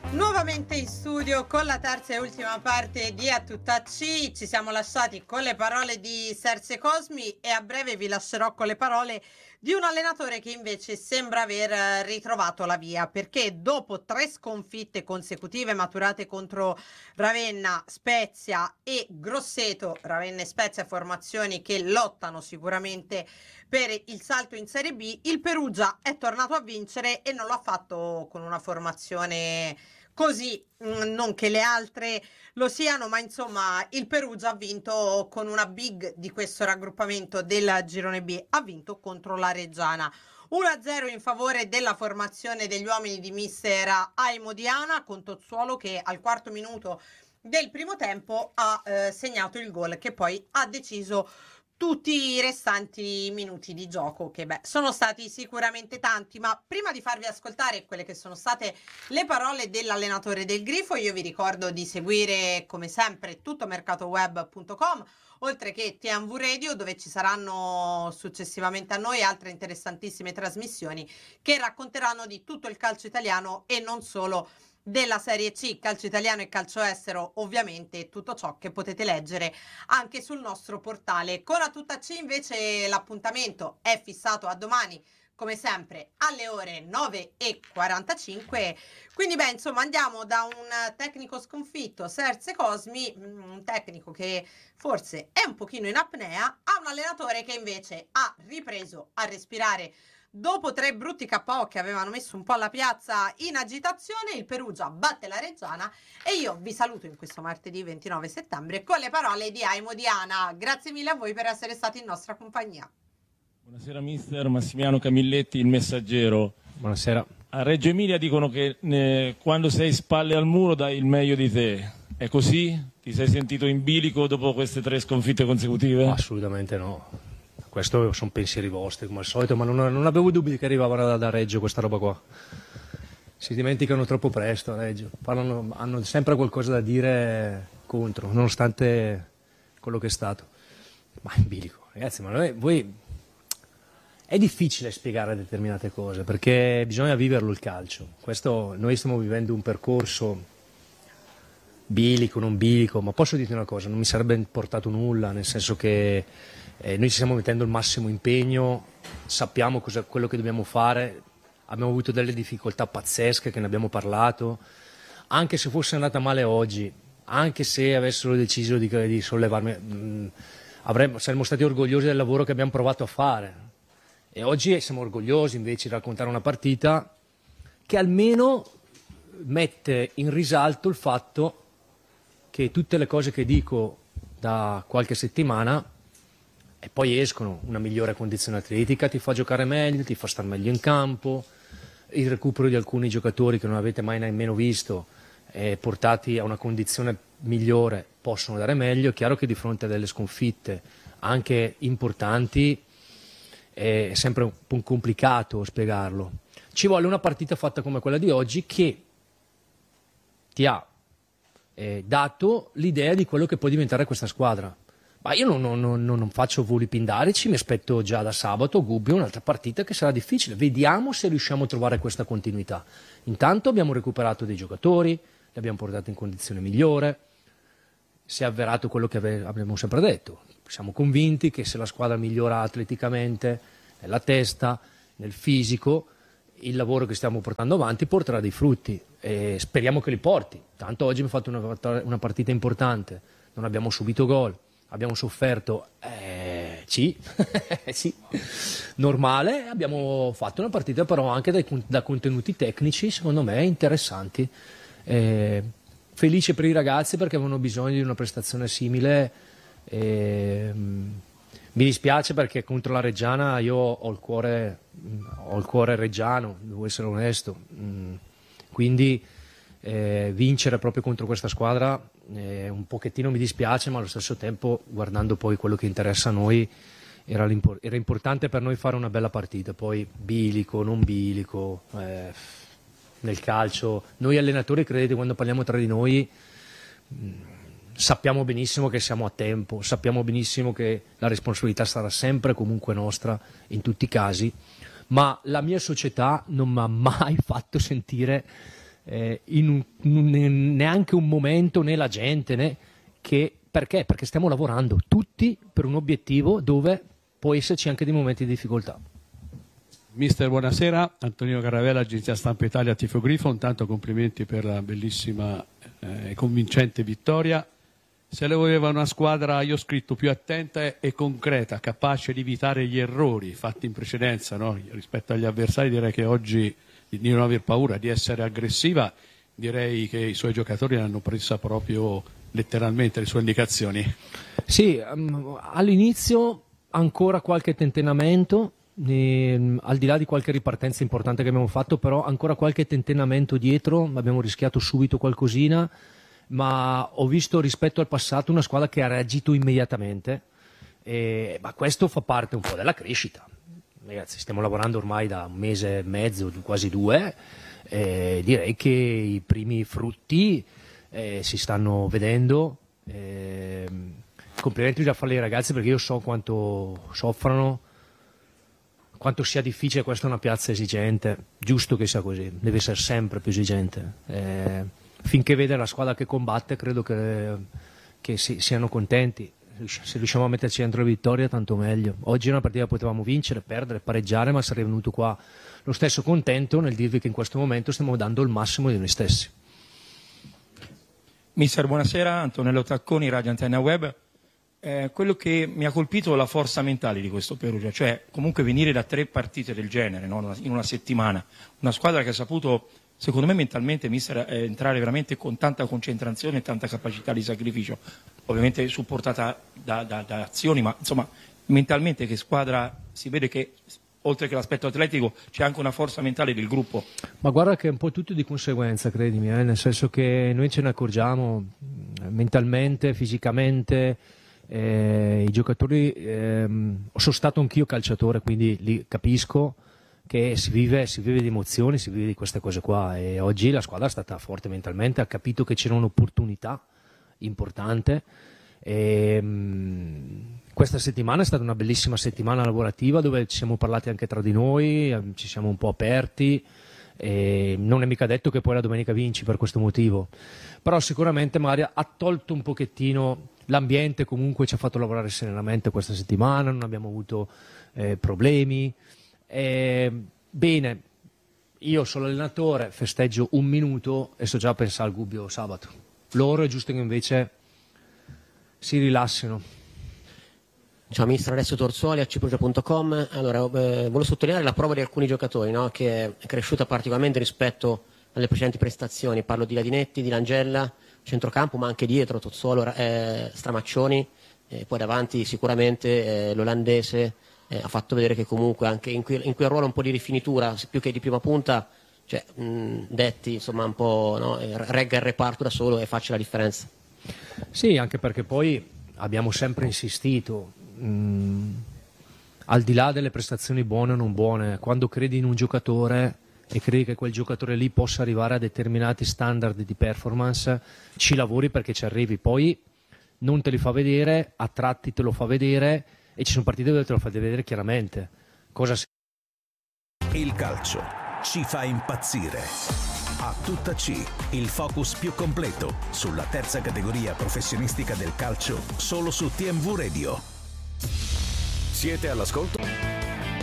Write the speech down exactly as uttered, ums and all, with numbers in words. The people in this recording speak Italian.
Nuovamente in studio con la terza e ultima parte di A Tutta C. Ci siamo lasciati con le parole di Serse Cosmi e a breve vi lascerò con le parole di un allenatore che invece sembra aver ritrovato la via, perché dopo tre sconfitte consecutive maturate contro Ravenna, Spezia e Grosseto, Ravenna e Spezia formazioni che lottano sicuramente per il salto in Serie B, il Perugia è tornato a vincere e non lo ha fatto con una formazione così, non che le altre lo siano, ma insomma il Perugia ha vinto con una big di questo raggruppamento del girone B, ha vinto contro la Reggiana. uno a zero in favore della formazione degli uomini di mister Aimo Diana, con Tozzuolo che al quarto minuto del primo tempo ha eh, segnato il gol che poi ha deciso tutti i restanti minuti di gioco, che beh, sono stati sicuramente tanti, ma prima di farvi ascoltare quelle che sono state le parole dell'allenatore del Grifo, io vi ricordo di seguire come sempre tuttomercatoweb punto com, oltre che T M V Radio, dove ci saranno successivamente a noi altre interessantissime trasmissioni che racconteranno di tutto il calcio italiano e non solo della Serie C, calcio italiano e calcio estero, ovviamente tutto ciò che potete leggere anche sul nostro portale. Con A Tutta C invece l'appuntamento è fissato a domani, come sempre alle ore nove e quarantacinque, quindi beh insomma andiamo da un tecnico sconfitto, Serse Cosmi, un tecnico che forse è un pochino in apnea, a un allenatore che invece ha ripreso a respirare dopo tre brutti K O che avevano messo un po' la piazza in agitazione. Il Perugia batte la Reggiana e io vi saluto in questo martedì ventinove settembre con le parole di Aimo Diana. Grazie mille a voi per essere stati in nostra compagnia. Buonasera mister, Massimiliano Camilletti, Il Messaggero. Buonasera. A Reggio Emilia dicono che eh, quando sei spalle al muro dai il meglio di te. È così? Ti sei sentito in bilico dopo queste tre sconfitte consecutive? Assolutamente no. Questo sono pensieri vostri come al solito, ma non, non avevo dubbi che arrivavano da, da Reggio questa roba qua. Si dimenticano troppo presto a Reggio, parlano, hanno sempre qualcosa da dire contro, nonostante quello che è stato. Ma in bilico, ragazzi, ma noi, voi... è difficile spiegare determinate cose, perché bisogna viverlo il calcio. Questo, noi stiamo vivendo un percorso bilico, non bilico, ma posso dirti una cosa, non mi sarebbe importato nulla, nel senso che Eh, noi ci stiamo mettendo il massimo impegno, sappiamo cosa, quello che dobbiamo fare, abbiamo avuto delle difficoltà pazzesche che ne abbiamo parlato, anche se fosse andata male oggi, anche se avessero deciso di, di sollevarmi, mh, avremmo, saremmo stati orgogliosi del lavoro che abbiamo provato a fare. E oggi siamo orgogliosi invece di raccontare una partita che almeno mette in risalto il fatto che tutte le cose che dico da qualche settimana e poi escono, una migliore condizione atletica ti fa giocare meglio, ti fa star meglio in campo, il recupero di alcuni giocatori che non avete mai nemmeno visto eh, portati a una condizione migliore possono dare meglio. È chiaro che di fronte a delle sconfitte anche importanti è sempre un po' complicato spiegarlo. Ci vuole una partita fatta come quella di oggi che ti ha eh, dato l'idea di quello che può diventare questa squadra. Ma io non, non, non, non faccio voli pindarici, mi aspetto già da sabato Gubbio un'altra partita che sarà difficile. Vediamo se riusciamo a trovare questa continuità. Intanto abbiamo recuperato dei giocatori, li abbiamo portati in condizione migliore, si è avverato quello che ave, abbiamo sempre detto. Siamo convinti che se la squadra migliora atleticamente, nella testa, nel fisico, il lavoro che stiamo portando avanti porterà dei frutti e speriamo che li porti. Tanto oggi abbiamo fatto una, una partita importante, non abbiamo subito gol. Abbiamo sofferto, eh, sì, sì, normale, abbiamo fatto una partita però anche dai, da contenuti tecnici secondo me interessanti. Eh, felice per i ragazzi perché avevano bisogno di una prestazione simile. Eh, mi dispiace perché contro la Reggiana io ho il cuore, ho il cuore reggiano, devo essere onesto, mm, quindi eh, vincere proprio contro questa squadra Eh, un pochettino mi dispiace, ma allo stesso tempo guardando poi quello che interessa a noi era, era importante per noi fare una bella partita. Poi bilico, non bilico, eh, nel calcio noi allenatori, credete, quando parliamo tra di noi mh, sappiamo benissimo che siamo a tempo, sappiamo benissimo che la responsabilità sarà sempre comunque nostra in tutti i casi, ma la mia società non mi ha mai fatto sentire eh, in un, un, neanche un momento né la gente né che perché? Perché stiamo lavorando tutti per un obiettivo dove può esserci anche dei momenti di difficoltà. Mister, buonasera, Antonino Carravella, Agenzia Stampa Italia, Tifo Grifo. Intanto complimenti per la bellissima e eh, convincente vittoria. Se lei voleva una squadra, io ho scritto, più attenta e concreta, capace di evitare gli errori fatti in precedenza, no? Rispetto agli avversari, direi che oggi di non aver paura, di essere aggressiva, direi che i suoi giocatori hanno preso proprio letteralmente le sue indicazioni. Sì, um, all'inizio ancora qualche tentennamento, eh, al di là di qualche ripartenza importante che abbiamo fatto, però ancora qualche tentennamento dietro, abbiamo rischiato subito qualcosina, ma ho visto rispetto al passato una squadra che ha reagito immediatamente, e, ma questo fa parte un po' della crescita. Ragazzi, stiamo lavorando ormai da un mese e mezzo, quasi due, e direi che i primi frutti eh, si stanno vedendo. Eh, complimenti già a fare ai ragazzi, perché io so quanto soffrano, quanto sia difficile. Questa è una piazza esigente, giusto che sia così, deve essere sempre più esigente. Eh, finché vede la squadra che combatte, credo che, che si, siano contenti. Se riusciamo a metterci dentro le vittorie, tanto meglio. Oggi è una partita che potevamo vincere, perdere, pareggiare, ma sarei venuto qua lo stesso contento nel dirvi che in questo momento stiamo dando il massimo di noi stessi. Mister, buonasera, Antonello Tacconi, Radio Antenna Web. Eh, quello che mi ha colpito è la forza mentale di questo Perugia, cioè comunque venire da tre partite del genere, no? In una settimana, una squadra che ha saputo, secondo me mentalmente, mister, eh, entrare veramente con tanta concentrazione e tanta capacità di sacrificio, ovviamente supportata da, da, da azioni, ma insomma mentalmente che squadra, si vede che oltre che l'aspetto atletico c'è anche una forza mentale del gruppo. Ma guarda che è un po' tutto di conseguenza, credimi, eh? Nel senso che noi ce ne accorgiamo mentalmente, fisicamente, eh, i giocatori, ehm, sono stato anch'io calciatore, quindi li capisco che si vive, si vive di emozioni, si vive di queste cose qua, e oggi la squadra è stata forte mentalmente, ha capito che c'era un'opportunità importante. E, mh, questa settimana è stata una bellissima settimana lavorativa dove ci siamo parlati anche tra di noi, ci siamo un po' aperti, e non è mica detto che poi la domenica vinci per questo motivo, però sicuramente magari ha tolto un pochettino l'ambiente, comunque ci ha fatto lavorare serenamente questa settimana, non abbiamo avuto eh, problemi. Eh, bene, io sono allenatore, festeggio un minuto e sto già a pensare al Gubbio sabato. Loro è giusto che invece si rilassino. Ciao mister, Alessio Torzuoli a Ciprugia punto com. Allora, eh, volevo sottolineare la prova di alcuni giocatori, no? Che è cresciuta particolarmente rispetto alle precedenti prestazioni. Parlo di Ladinetti, di Langella, centrocampo, ma anche dietro Tozzuolo, eh, Stramaccioni, eh, poi davanti sicuramente eh, l'olandese. Eh, ha fatto vedere che comunque anche in, que in quel ruolo un po' di rifinitura, più che di prima punta, cioè, mh, Detti insomma un po', no? regga il reparto da solo e faccia la differenza. Sì, anche perché poi abbiamo sempre insistito, mh, al di là delle prestazioni buone o non buone, quando credi in un giocatore e credi che quel giocatore lì possa arrivare a determinati standard di performance, ci lavori perché ci arrivi, poi non te li fa vedere, a tratti te lo fa vedere, e ci sono partite dove te lo fate vedere chiaramente. Cosa si... Il calcio ci fa impazzire. A tutta C, il focus più completo sulla terza categoria professionistica del calcio, solo su T M V Radio. Siete all'ascolto?